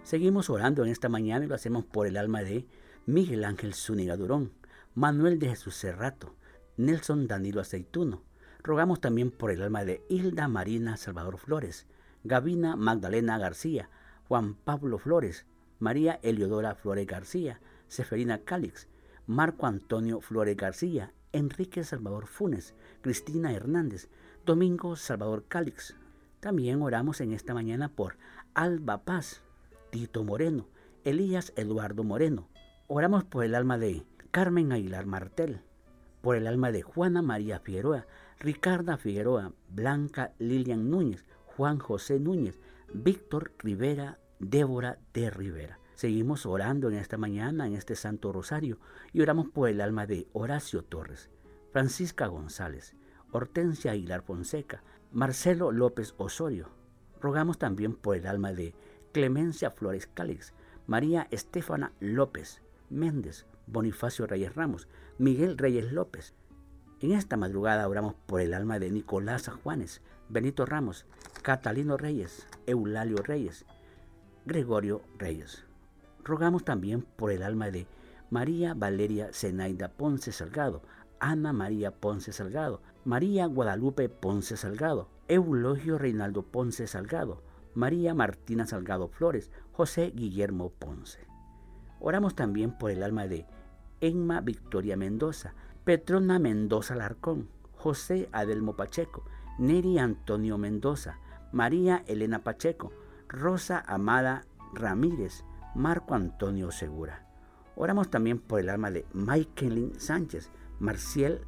Seguimos orando en esta mañana y lo hacemos por el alma de Miguel Ángel Zúñiga Durón, Manuel de Jesús Cerrato, Nelson Danilo Aceituno. Rogamos también por el alma de Hilda Marina Salvador Flores, Gavina Magdalena García, Juan Pablo Flores, María Eliodora Flores García, Seferina Cálix, Marco Antonio Flores García, Enrique Salvador Funes, Cristina Hernández, Domingo Salvador Cálix. También oramos en esta mañana por Alba Paz, Tito Moreno, Elías Eduardo Moreno. Oramos por el alma de Carmen Aguilar Martel, por el alma de Juana María Figueroa, Ricarda Figueroa, Blanca Lilian Núñez, Juan José Núñez, Víctor Rivera, Débora de Rivera. Seguimos orando en esta mañana en este Santo Rosario y oramos por el alma de Horacio Torres, Francisca González, Hortensia Aguilar Fonseca, Marcelo López Osorio. Rogamos también por el alma de Clemencia Flores Cálix, María Estefana López Méndez, Bonifacio Reyes Ramos, Miguel Reyes López. En esta madrugada oramos por el alma de Nicolás Juanes, Benito Ramos, Catalino Reyes, Eulalio Reyes, Gregorio Reyes. Rogamos también por el alma de María Valeria Zenaida Ponce Salgado, Ana María Ponce Salgado, María Guadalupe Ponce Salgado, Eulogio Reinaldo Ponce Salgado, María Martina Salgado Flores, José Guillermo Ponce. Oramos también por el alma de Emma Victoria Mendoza, Petrona Mendoza Larcón, José Adelmo Pacheco, Neri Antonio Mendoza, María Elena Pacheco, Rosa Amada Ramírez, Marco Antonio Segura. Oramos también por el alma de Maikelin Sánchez, Marcial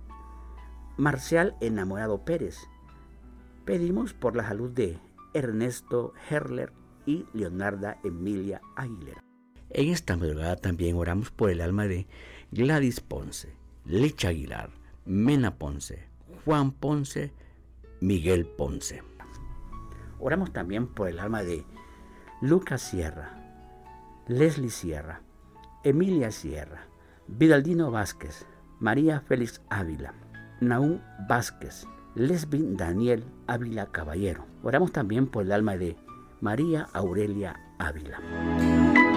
Enamorado Pérez. Pedimos por la salud de Ernesto Herler y Leonarda Emilia Aguilera. En esta madrugada también oramos por el alma de Gladys Ponce, Licha Aguilar, Mena Ponce, Juan Ponce, Miguel Ponce. Oramos también por el alma de Lucas Sierra, Leslie Sierra, Emilia Sierra, Vidaldino Vázquez, María Félix Ávila, Naúm Vázquez, Lesbin Daniel Ávila Caballero. Oramos también por el alma de María Aurelia Ávila.